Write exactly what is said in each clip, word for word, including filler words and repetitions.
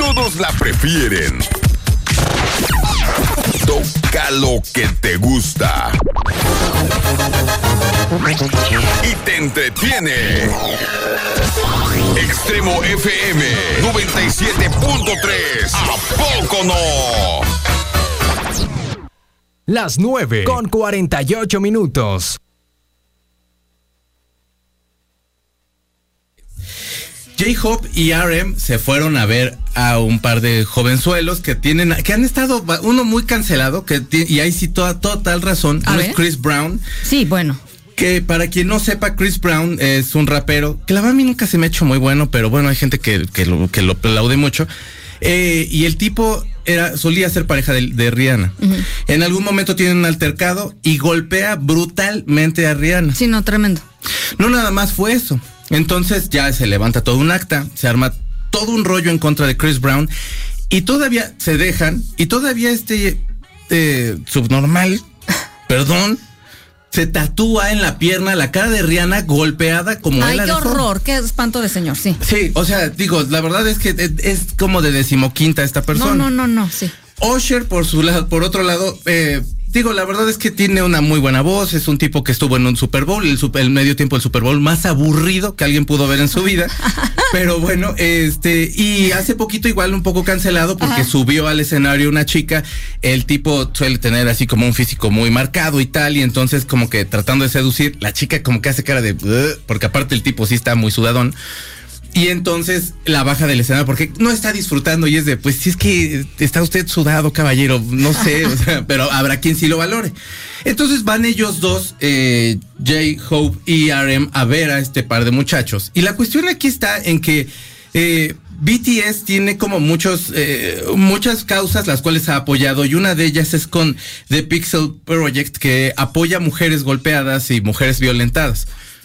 todos la prefieren. Toca lo que te gusta y te entretiene. Extremo F M noventa y siete punto tres. ¿A poco no? Las nueve con cuarenta y ocho minutos. J-Hope y R M se fueron a ver a un par de jovenzuelos que tienen, que han estado, uno muy cancelado, que y ahí sí toda total razón, uno es Chris Brown. Sí, bueno. Que para quien no sepa, Chris Brown es un rapero que la verdad a mí nunca se me ha hecho muy bueno, pero bueno, hay gente que, que, lo, que lo aplaude mucho. Eh, y el tipo era solía ser pareja de, de Rihanna. Uh-huh. En algún momento tienen un altercado y golpea brutalmente a Rihanna. Sí, no, tremendo. No nada más fue eso. Entonces ya se levanta todo un acta, se arma todo un rollo en contra de Chris Brown y todavía se dejan y todavía este eh, subnormal, perdón, se tatúa en la pierna la cara de Rihanna golpeada como Ay, él la qué dejó. horror, qué espanto de señor, sí. Sí, o sea, digo, la verdad es que es, es como de decimoquinta esta persona. No, no, no, no, sí. Usher, por su lado, por otro lado, eh, digo, la verdad es que tiene una muy buena voz, es un tipo que estuvo en un Super Bowl, el, super, el medio tiempo del Super Bowl más aburrido que alguien pudo ver en su vida, pero bueno, este, y hace poquito igual un poco cancelado porque Ajá. subió al escenario una chica, el tipo suele tener así como un físico muy marcado y tal, y entonces como que tratando de seducir, la chica como que hace cara de, uh, porque aparte el tipo sí está muy sudadón. Y entonces la baja del escenario porque no está disfrutando y es de, pues si es que está usted sudado, caballero, no sé, o sea, pero habrá quien sí lo valore. Entonces van ellos dos, eh, J-Hope y R M, a ver a este par de muchachos. Y la cuestión aquí está en que eh, B T S tiene como muchos, eh, muchas causas las cuales ha apoyado y una de ellas es con The Pixel Project, que apoya a mujeres golpeadas y mujeres violentadas.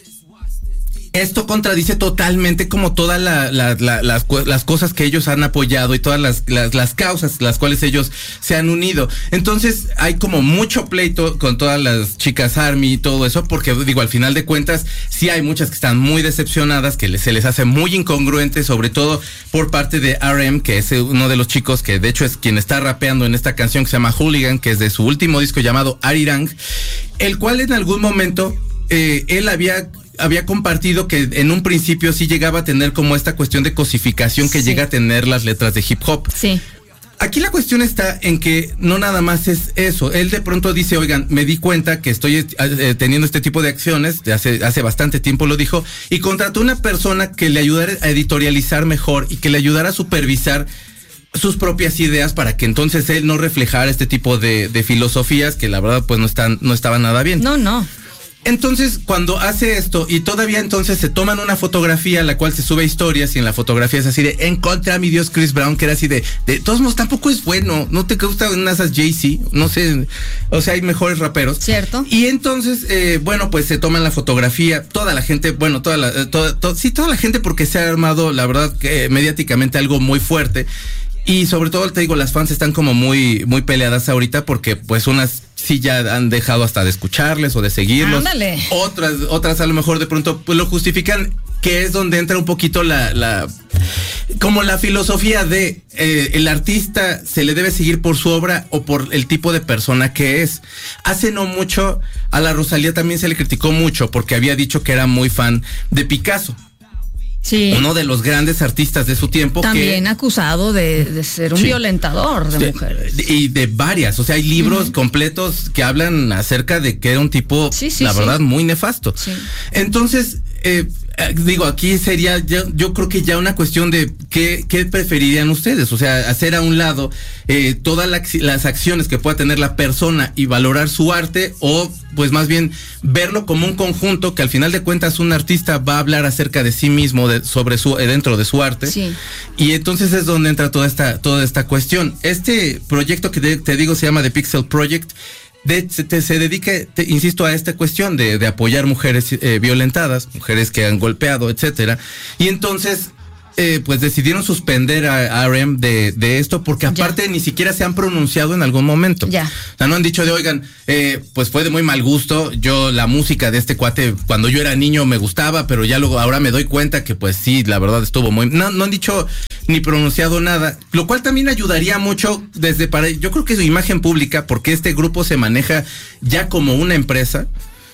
Esto contradice totalmente como todas la, la, la, las, las cosas que ellos han apoyado y todas las, las, las causas las cuales ellos se han unido. Entonces hay como mucho pleito con todas las chicas ARMY y todo eso, porque digo, al final de cuentas sí hay muchas que están muy decepcionadas, que les, se les hace muy incongruente, sobre todo por parte de R M, que es uno de los chicos que de hecho es quien está rapeando en esta canción que se llama Hooligan, que es de su último disco llamado Arirang, el cual en algún momento eh, él había... había compartido que en un principio sí llegaba a tener como esta cuestión de cosificación que sí. llega a tener las letras de hip hop. Sí. Aquí la cuestión está en que no nada más es eso. Él de pronto dice, oigan, me di cuenta que estoy eh, teniendo este tipo de acciones, de hace, hace bastante tiempo lo dijo, y contrató una persona que le ayudara a editorializar mejor y que le ayudara a supervisar sus propias ideas para que entonces él no reflejara este tipo de, de filosofías que la verdad pues no están, no estaban nada bien. No, no. Entonces, cuando hace esto y todavía entonces se toman una fotografía la cual se sube a historias y en la fotografía es así de en contra a mi Dios Chris Brown, que era así de, de todos modos tampoco es bueno, no te gustan esas Jay-Z, no sé, o sea, hay mejores raperos. Cierto. Y entonces, eh, bueno, pues se toman la fotografía, toda la gente, bueno, toda la, eh, toda, toda, sí, toda la gente porque se ha armado, la verdad, que eh, mediáticamente algo muy fuerte. Y sobre todo, te digo, las fans están como muy, muy peleadas ahorita porque pues unas sí ya han dejado hasta de escucharles o de seguirlos. Ándale. Otras, otras a lo mejor de pronto pues lo justifican, que es donde entra un poquito la, la, como la filosofía de eh, el artista se le debe seguir por su obra o por el tipo de persona que es. Hace no mucho a la Rosalía también se le criticó mucho porque había dicho que era muy fan de Picasso. Sí. Uno de los grandes artistas de su tiempo. También que, acusado de, de ser un sí. violentador de, de mujeres. Y de varias, o sea, hay libros uh-huh. completos que hablan acerca de que era un tipo, sí, sí, la sí. verdad, muy nefasto. Sí. Entonces, eh, digo, aquí sería, yo, yo creo que ya una cuestión de qué, qué preferirían ustedes, o sea, hacer a un lado eh, todas la, las acciones que pueda tener la persona y valorar su arte, o pues más bien verlo como un conjunto que al final de cuentas un artista va a hablar acerca de sí mismo, de, sobre su, dentro de su arte. Sí. Y entonces es donde entra toda esta, toda esta cuestión. Este proyecto que te, te digo se llama The Pixel Project. De, se, te, se dedica, te, insisto, a esta cuestión de, de apoyar mujeres eh, violentadas, mujeres que han golpeado, etcétera. Y entonces eh, pues decidieron suspender a R E M de, de esto porque aparte ya. ni siquiera se han pronunciado en algún momento. Ya. O sea, no han dicho de, oigan, eh, pues fue de muy mal gusto. Yo la música de este cuate cuando yo era niño me gustaba, pero ya luego ahora me doy cuenta que pues sí, la verdad estuvo muy... No, no han dicho ni pronunciado nada, lo cual también ayudaría mucho desde para... Yo creo que su imagen pública, porque este grupo se maneja ya como una empresa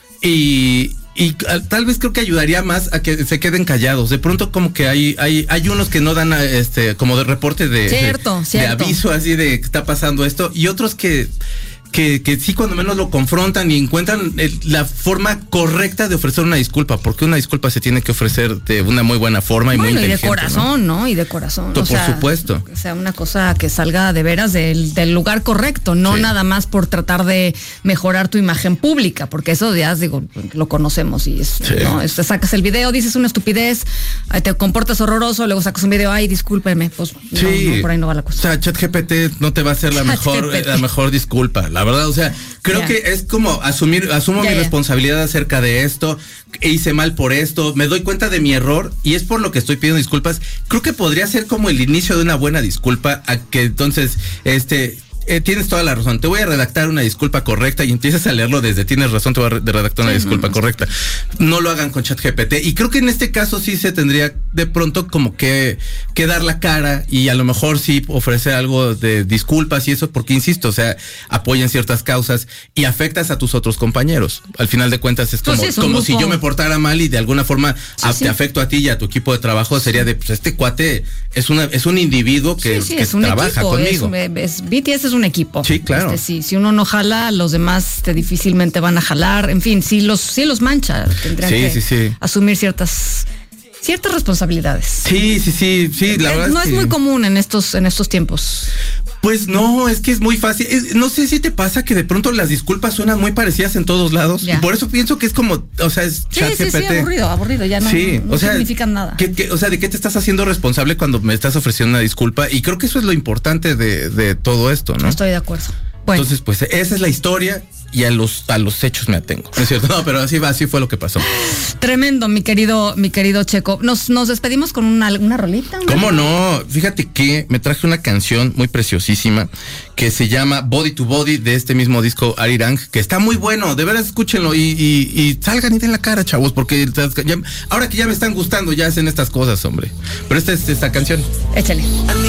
y... Y tal vez creo que ayudaría más a que se queden callados. De pronto como que hay hay hay unos que no dan este como de reporte de, cierto, de, cierto. de aviso así de que está pasando esto y otros que que, que sí cuando menos lo confrontan y encuentran el, la forma correcta de ofrecer una disculpa, porque una disculpa se tiene que ofrecer de una muy buena forma y bueno, muy inteligente. Y de corazón, ¿no? ¿no? Y de corazón. Por o sea, supuesto. Que sea una cosa que salga de veras del, del lugar correcto, no sí. nada más por tratar de mejorar tu imagen pública, porque eso ya, digo, lo conocemos y es, sí. ¿no? Es, sacas el video, dices una estupidez, te comportas horroroso, luego sacas un video, ay, discúlpeme, pues sí. no, no, por ahí no va la cosa. O sea, ChatGPT no te va a hacer la mejor, la mejor disculpa, la verdad, o sea, creo yeah. que es como asumir, asumo yeah, mi yeah. responsabilidad acerca de esto, hice mal por esto, me doy cuenta de mi error y es por lo que estoy pidiendo disculpas. Creo que podría ser como el inicio de una buena disculpa, a que entonces, este... Eh, tienes toda la razón, te voy a redactar una disculpa correcta y empiezas a leerlo desde tienes razón, te voy a re- redactar una sí, disculpa no, no. correcta. No lo hagan con ChatGPT y creo que en este caso sí se tendría de pronto como que, que dar la cara y a lo mejor sí ofrecer algo de disculpas y eso, porque insisto, o sea, apoyan ciertas causas y afectas a tus otros compañeros. Al final de cuentas es como, pues sí, es como si yo me portara mal y de alguna forma sí, a, sí. te afecto a ti y a tu equipo de trabajo, sería de, pues este cuate es una es un individuo que, sí, sí, que es un trabaja equipo, conmigo. Es, es, B T S es un equipo. Sí, claro. Este, sí, si uno no jala, los demás te difícilmente van a jalar. En fin, sí los, sí los mancha. Tendrían sí, que sí, sí. asumir ciertas ciertas responsabilidades. Sí, sí, sí, sí. La eh, verdad no es, es que... muy común en estos en estos tiempos. Pues no, es que es muy fácil. Es, no sé si te pasa que de pronto las disculpas suenan muy parecidas en todos lados. Ya. Y por eso pienso que es como, o sea, es sí, sí, sí, aburrido, aburrido, ya no, sí, no, no o sea, significan nada. Que, que, o sea, ¿de qué te estás haciendo responsable cuando me estás ofreciendo una disculpa? Y creo que eso es lo importante de, de todo esto, ¿no? Estoy de acuerdo. Bueno. Entonces, pues esa es la historia y a los a los hechos me atengo. ¿No es cierto? No, pero así va, así fue lo que pasó. Tremendo, mi querido, mi querido Checo. Nos, nos despedimos con una, una rolita. ¿Una ¿Cómo rolita? no? Fíjate que me traje una canción muy preciosísima que se llama Body to Body de este mismo disco Arirang, que está muy bueno, de verdad escúchenlo y, y, y salgan y den la cara, chavos, porque ya, ahora que ya me están gustando, ya hacen estas cosas, hombre. Pero esta es esta canción. Échale.